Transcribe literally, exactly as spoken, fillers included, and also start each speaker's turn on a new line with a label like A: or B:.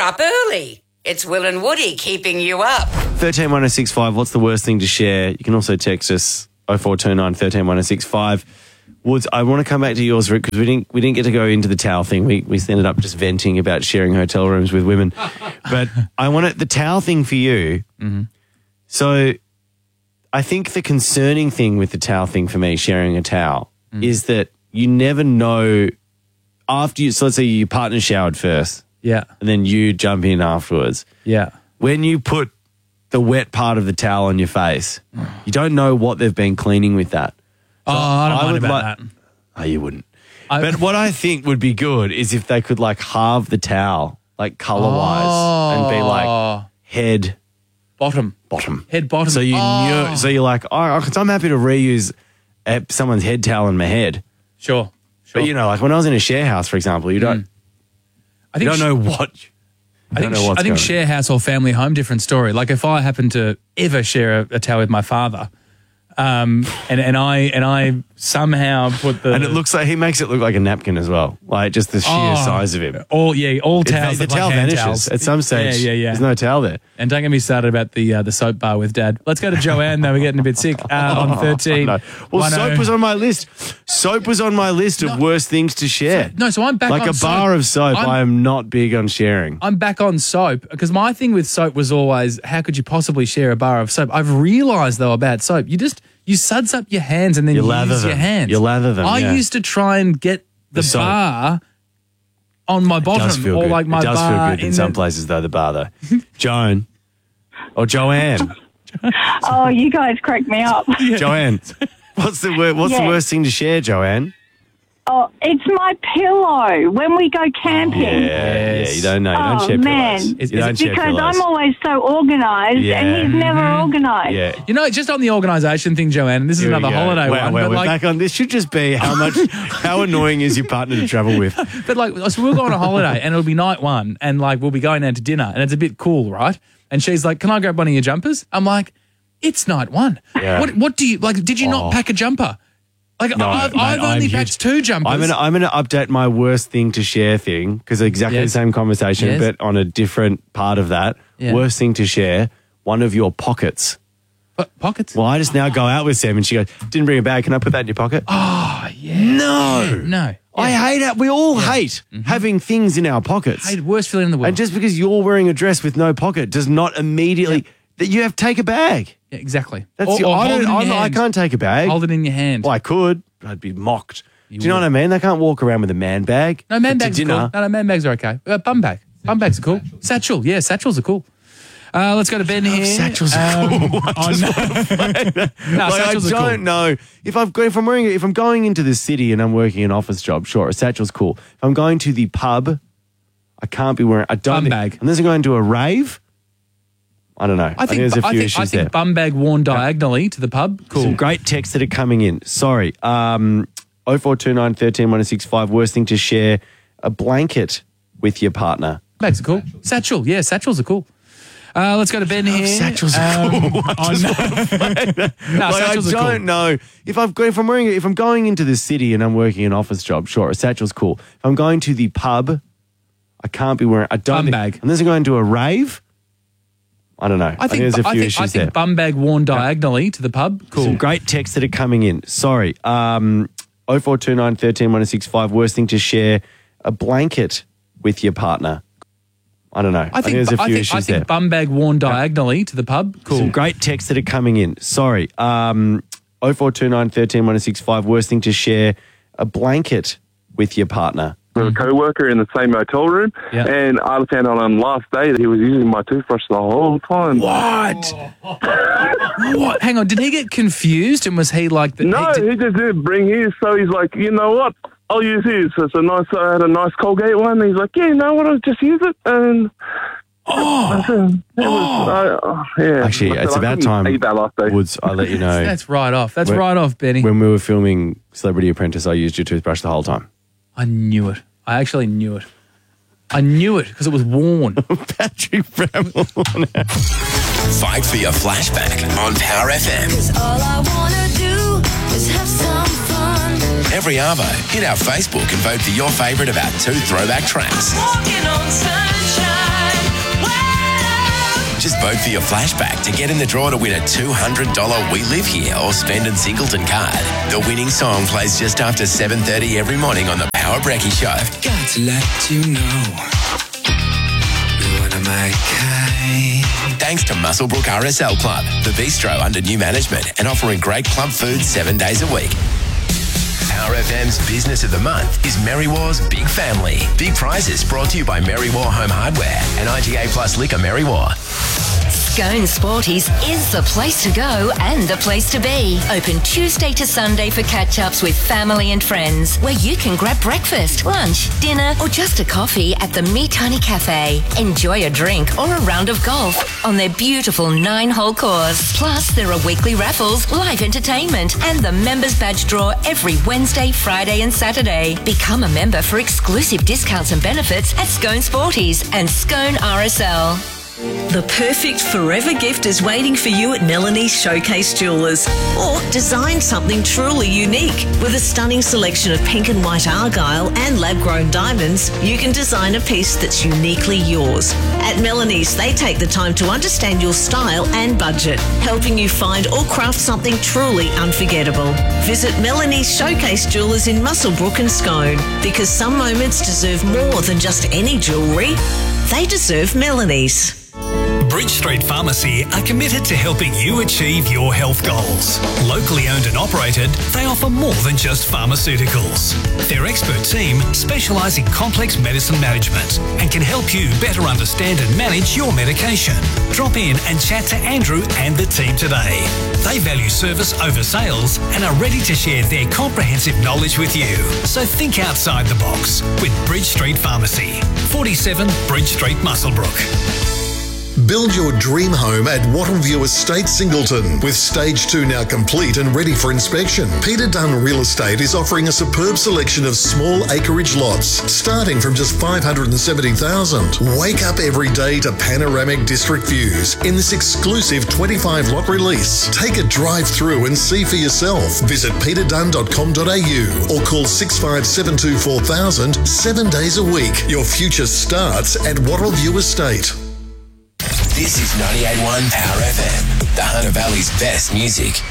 A: up early. It's Will and Woody keeping you up.
B: thirteen one oh six five, what's the worst thing to share? You can also text us oh four two nine, one three one oh six five. Woods, I want to come back to yours, Rick, because we didn't we didn't get to go into the towel thing. We we ended up just venting about sharing hotel rooms with women. But I want it, the towel thing for you.
C: Mm-hmm.
B: So I think the concerning thing with the towel thing for me, sharing a towel, mm. is that you never know after you, so let's say your partner showered first.
C: Yeah.
B: And then you jump in afterwards.
C: Yeah.
B: When you put the wet part of the towel on your face, you don't know what they've been cleaning with that.
C: So oh, I don't
B: I
C: mind
B: would
C: about
B: like,
C: that.
B: Oh, you wouldn't.
C: I,
B: but what I think would be good is if they could like halve the towel, like colour-wise,
C: oh,
B: and be like head,
C: bottom,
B: bottom,
C: head, bottom.
B: So you
C: oh.
B: knew. So you're like, oh, cause I'm happy to reuse uh, someone's head towel on my head.
C: Sure, sure.
B: But you know, like when I was in a share house, for example, you don't. Mm.
C: I think
B: you don't know what.
C: I think, I think share house or family home, different story. Like if I happen to ever share a, a towel with my father, um, and, and I and I somehow put the
B: and it looks like he makes it look like a napkin as well, like just the sheer
C: oh,
B: size of him.
C: All yeah, all towels.
B: The
C: the
B: towel
C: like
B: vanishes
C: towels.
B: at some stage.
C: Yeah, yeah, yeah.
B: There's no towel there.
C: And don't get me started about the uh, the soap bar with Dad. Let's go to Joanne. Though we're getting a bit sick uh, on thirteen.
B: No. Well, soap was on my list. Soap was on my list of no. worst things to share.
C: So, no, so I'm back
B: like
C: on
B: a
C: soap.
B: bar of soap. I'm, I am not big on sharing.
C: I'm back on soap because my thing with soap was always, how could you possibly share a bar of soap? I've realised though about soap, you just you suds up your hands and then
B: you,
C: you
B: lather
C: use
B: them.
C: your hands.
B: You lather them.
C: I
B: yeah.
C: used to try and get the, the bar on my bottom,
B: it does feel
C: or
B: good.
C: like my
B: it does
C: bar
B: feel good in,
C: in
B: some
C: the...
B: places though. The bar though, Joan or Joanne.
D: Oh, you guys crack me up.
B: Yeah. Joanne, what's the wor- what's yeah. the worst thing to share, Joanne?
D: Oh, it's my pillow when we go camping.
B: Yeah, yeah, you don't know. You don't
D: oh,
B: share
D: man.
B: pillows.
D: It's,
B: you don't
D: it's
B: share
D: because
B: pillows.
D: I'm always so organised
B: yeah.
D: and he's never organised.
B: Yeah.
C: You know, just on the organisation thing, Joanne, and this is
B: Here
C: another holiday
B: wow,
C: one.
B: Wow,
C: but
B: we're
C: like,
B: back on. This should just be how much, how annoying is your partner to travel with?
C: But like, so we'll go on a holiday and it'll be night one and like we'll be going out to dinner and it's a bit cool, right? And she's like, can I grab one of your jumpers? I'm like, it's night one.
B: Yeah.
C: What What do you, like, did you
B: oh.
C: not pack a jumper? Like,
B: No,
C: I've,
B: mate,
C: I've only
B: I'm
C: packed
B: huge.
C: two jumpers.
B: I'm gonna I'm gonna update my worst thing to share thing because exactly
C: Yes.
B: the same conversation,
C: Yes.
B: but on a different part of that.
C: Yeah.
B: Worst thing to share, one of your pockets.
C: What, pockets?
B: Well, I just now go out with Sam and she goes, didn't bring a bag. Can I put that in your pocket?
C: Oh, yeah.
B: No.
C: No.
B: I
C: Yeah.
B: hate it. We all hate
C: Mm-hmm.
B: having things in our pockets.
C: Hey, worst feeling in the world.
B: And just because you're wearing a dress with no pocket does not immediately that you have to take a bag.
C: Yeah, exactly.
B: That's
C: or,
B: the,
C: or
B: I,
C: hold it
B: don't,
C: in
B: I'm,
C: your
B: I
C: hand.
B: can't take a bag.
C: Hold it in your hand.
B: Well, I could, but I'd be mocked.
C: You
B: Do you know
C: would.
B: what I mean? They can't walk around with a man bag.
C: No, man
B: to
C: bags are
B: dinner.
C: cool. No, no, man bags are okay. Uh, bum bag. Bum bags are cool. Satchel. Yeah, satchels are cool. Uh, let's go to Ben here.
B: Satchels are
C: Um,
B: cool. I
C: oh,
B: just
C: no.
B: want to find that.
C: No,
B: like, I
C: satchels
B: don't
C: are cool.
B: know if I've got, if I'm wearing if I'm going into the city and I'm working an office job. Sure, a satchel's cool. If I'm going to the pub, I can't be wearing. I don't
C: Bum
B: think,
C: bag.
B: unless I'm going to a rave. I don't know.
C: I think,
B: there's a
C: I
B: few
C: think,
B: issues
C: I think
B: there.
C: bum bag worn diagonally to the pub. Cool.
B: Some great texts that are coming in. Sorry. Um, oh four two nine, one three one oh six five. Worst thing to share, a blanket with your partner.
C: Bags are cool. Satchel. Yeah, satchels are cool. Uh, let's go to Ben here.
B: Satchels are
C: Um,
B: cool. I
C: oh,
B: just
C: no.
B: want to find that.
C: No,
B: Like, I
C: satchels are
B: don't
C: cool.
B: know if I've got, if I'm wearing if I'm going into the city and I'm working an office job. Sure, a satchel's cool. If I'm going to the pub, I can't be wearing. I don't
C: Bum
B: think,
C: bag.
B: unless I'm going to a rave. I don't know.
C: I think,
B: there's a few
C: I think,
B: issues
C: I think
B: there.
C: bum bag worn diagonally to the pub. Cool.
B: Some great texts that are coming in. Sorry. Um, oh four two nine, one three one oh six five. Worst thing to share, a blanket with your partner. I don't know.
C: I think,
B: there's a few
C: I think,
B: issues
C: I think
B: there.
C: bum bag worn diagonally to the pub. Cool.
B: Some great texts that are coming in. Sorry. Um, oh four two nine, one three one oh six five. Worst thing to share, a blanket with your partner.
E: With a co-worker in the same hotel room,
C: Yeah.
E: and I found out on the last day that he was using my toothbrush the whole time.
C: What? What? Hang on. Did he get confused and was he like the?
E: No,
C: he did-
E: he just didn't bring his, so he's like, you know what? I'll use his. So it's a nice. I had a nice Colgate one. He's like, yeah, you know what? I'll just use it. And
C: Oh,
E: it was, I, oh, yeah.
B: Actually,
E: I said,
B: it's
E: I
B: about
E: couldn't
B: time.
E: eat that last day.
B: Woods, I'll let you know.
C: that's right off. That's
B: When-
C: right off, Benny.
B: When we were filming Celebrity Apprentice, I used your toothbrush the whole time.
C: I knew it. I actually knew it. I knew it because it was worn.
B: Patrick Bramwell.
F: Fight for your flashback on Power F M.
G: All I wanna do is have some fun.
F: Every Arvo, hit our Facebook and vote for your favourite of our two throwback tracks.
G: Walking on sunshine.
F: Just vote for your flashback to get in the draw to win a two hundred dollars We Live Here or Spend and Singleton card. The winning song plays just after seven thirty every morning on the Power Brekkie Show.
H: Got to let you know we want to make hay.
F: Thanks to Muswellbrook R S L Club, the bistro under new management and offering great club food seven days a week. Power F M's Business of the Month is Merrywar's Big Family. Big prizes brought to you by Merrywar Home Hardware and I G A Plus Liquor Merrywar.
I: Scone Sporties is the place to go and the place to be. Open Tuesday to Sunday for catch-ups with family and friends, where you can grab breakfast, lunch, dinner, or just a coffee at the Me Tiny Cafe. Enjoy a drink or a round of golf on their beautiful nine-hole course. Plus, there are weekly raffles, live entertainment, and the members badge draw every Wednesday, Friday, and Saturday. Become a member for exclusive discounts and benefits at Scone Sporties and Scone R S L.
J: The perfect forever gift is waiting for you at Melanie's Showcase Jewellers. Or design something truly unique. With a stunning selection of pink and white argyle and lab-grown diamonds, you can design a piece that's uniquely yours. At Melanie's, they take the time to understand your style and budget, helping you find or craft something truly unforgettable. Visit Melanie's Showcase Jewellers in Muswellbrook and Scone, because some moments deserve more than just any jewellery. They deserve Melanie's.
K: Bridge Street Pharmacy are committed to helping you achieve your health goals. Locally owned and operated, they offer more than just pharmaceuticals. Their expert team specialise in complex medicine management and can help you better understand and manage your medication. Drop in and chat to Andrew and the team today. They value service over sales and are ready to share their comprehensive knowledge with you. So think outside the box with Bridge Street Pharmacy, forty-seven Bridge Street, Muswellbrook.
L: Build your dream home at Wattleview Estate, Singleton. With stage two now complete and ready for inspection, Peter Dunn Real Estate is offering a superb selection of small acreage lots, starting from just five hundred seventy thousand dollars. Wake up every day to panoramic district views in this exclusive twenty-five lot release. Take a drive through and see for yourself. Visit peter dunn dot com dot a u or call six five seven two four thousand seven days a week. Your future starts at Wattleview Estate.
F: This is ninety-eight point one Power F M, the Hunter Valley's best music.